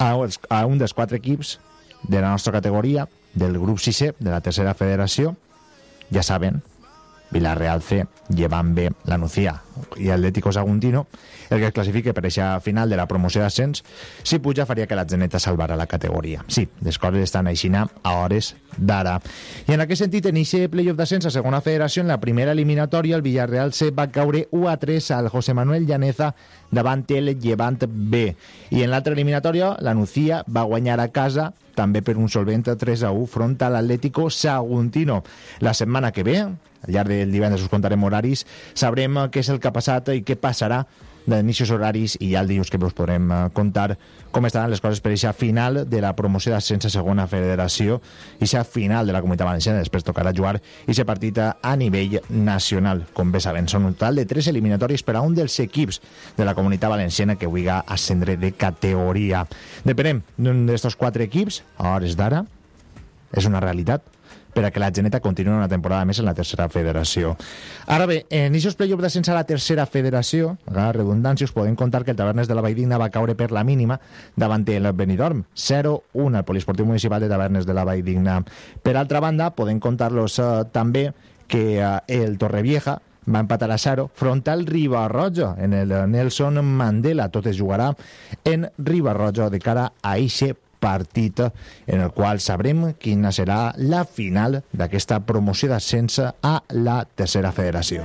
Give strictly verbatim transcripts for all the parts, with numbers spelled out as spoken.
a, a un dels quatre equips de la nostra categoria, del grup sisè de la tercera federació. Ja saben, Villarreal C, Llevant B, La Nucía i Atlético Saguntino, el que es classifique per aquesta final de la promoció d'ascens. Si puja faria que la Geneta salvara la categoria. Sí, les coses estan aixina a hores d'ara. I en aquest sentit, en aquest playoff d'ascens a segona federació, en la primera eliminatòria, el Villarreal C va caure u a tres al José Manuel Llaneza davant el Llevant B. I en l'altra eliminatòria, la Nucía va guanyar a casa també per un solvent tres a u front a l'Atlético Saguntino. La setmana que ve, al llarg del divendres us contarem horaris, sabrem què és el que ha passat i què passarà d'inicis horaris, i ja el dilluns que us podrem contar com estaran les coses per aquesta final de la promoció d'ascens a segona federació, i aquesta final de la Comunitat Valenciana. Després tocarà jugar aquest partit a nivell nacional. Com bé saben, són un total de tres eliminatòries per a un dels equips de la Comunitat Valenciana que vulgui ascendre de categoria. Depenem d'un d'aquests quatre equips a hores d'ara. És una realitat per a que la Geneta continuï una temporada més en la tercera federació. Ara bé, en aquests play-offs d'ascens a la tercera federació, a la redundància, us podem contar que el Tavernes de la Valldigna va caure per la mínima davant el Benidorm, zero a un al Poliesportiu Municipal de Tavernes de la Valldigna. Per altra banda, podem contar-los eh, també que eh, el Torrevieja va empatar a zero front al Ribarroja en el Nelson Mandela. Tot es jugarà en Ribarroja de cara a eixe partit en el qual sabrem quina serà la final d'aquesta promoció d'ascens a la tercera federació.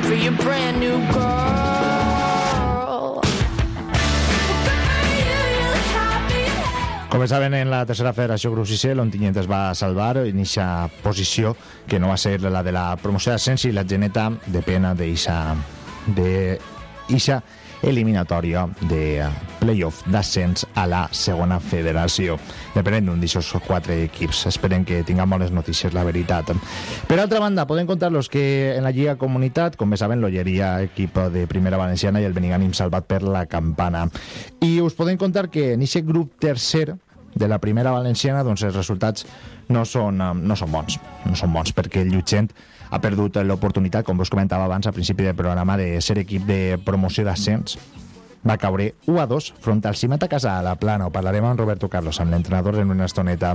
Com saben, en la tercera federació grup sisè, l'Ontinyent es va salvar en aquesta posició que no va ser la de la promoció d'ascens, i la Geneta depèn d'eixa de eixa eliminatòria de playoff d'ascens a la segona federació. Depenent d'un d'aquests quatre equips. Esperem que tinguem bones notícies, la veritat. Per altra banda, podem contar-los que en la Lliga Comunitat, com bé saben, l'Olleria, equip de primera valenciana, i el Benigànim salvat per la Campana. I us podem contar que en aquest grup tercer de la primera valenciana, doncs els resultats no són, no són bons. No són bons perquè el Llutxent ha perdut l'oportunitat, com vos comentava abans al principi del programa, de ser equip de promoció d'ascens. Va caure u a dos front al Cimat a Casa a la Plana. Ho parlarem amb Roberto Carlos, amb l'entrenador en una estoneta.